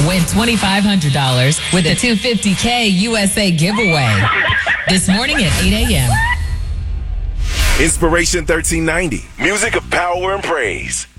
Win $2,500 with the $250K USA giveaway. This morning at 8 a.m. Inspiration 1390. Music of power and praise.